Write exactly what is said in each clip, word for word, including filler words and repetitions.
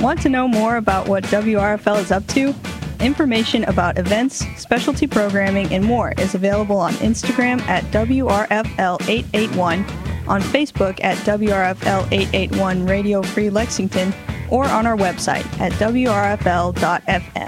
Want to know more about what W R F L is up to? Information about events, specialty programming, and more is available on Instagram at W R F L eight eight one, on Facebook at W R F L eight eight one Radio Free Lexington, or on our website at W R F L dot F M.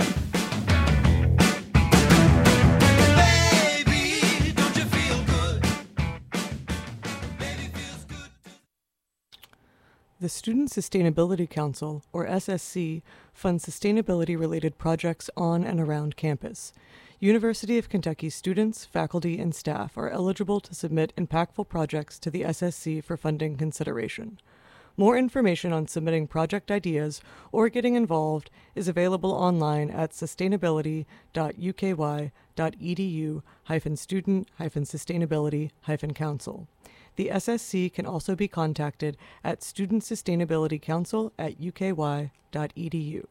The Student Sustainability Council, or S S C, funds sustainability-related projects on and around campus. University of Kentucky students, faculty, and staff are eligible to submit impactful projects to the S S C for funding consideration. More information on submitting project ideas or getting involved is available online at sustainability dot U K Y dot E D U hyphen student hyphen sustainability hyphen council. The S S C can also be contacted at Student Sustainability Council at U K Y dot E D U.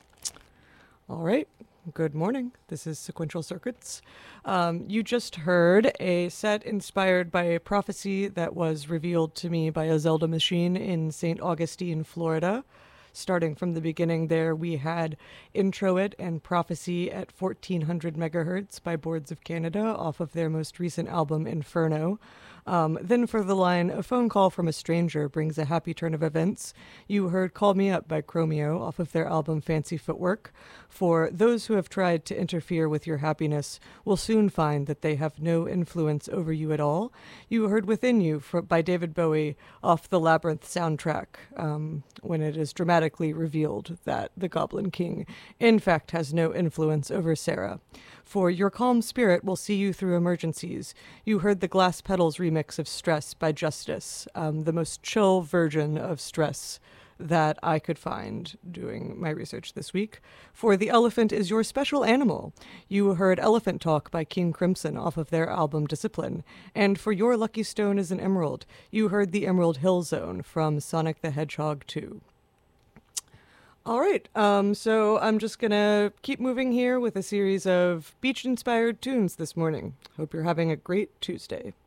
All right, good morning. This is Sequential Circuits. Um, you just heard a set inspired by a prophecy that was revealed to me by a Zelda machine in Saint Augustine, Florida. Starting from the beginning there, we had Intro It and Prophecy at fourteen hundred megahertz by Boards of Canada off of their most recent album, Inferno. Um, then for the line, A Phone Call from a Stranger Brings a Happy Turn of Events, you heard Call Me Up by Chromeo off of their album Fancy Footwork. For those who have tried to interfere with your happiness will soon find that they have no influence over you at all. You heard Within You for, by David Bowie off the Labyrinth soundtrack, um, when it is dramatically revealed that the Goblin King in fact has no influence over Sarah. For Your Calm Spirit Will See You Through Emergencies, you heard the Glass Petals remix of Stress by Justice, um, the most chill version of Stress that I could find doing my research this week. For The Elephant Is Your Special Animal, you heard Elephant Talk by King Crimson off of their album Discipline. And for Your Lucky Stone Is an Emerald, you heard The Emerald Hill Zone from Sonic the Hedgehog two. All right, um, so I'm just going to keep moving here with a series of beach-inspired tunes this morning. Hope you're having a great Tuesday.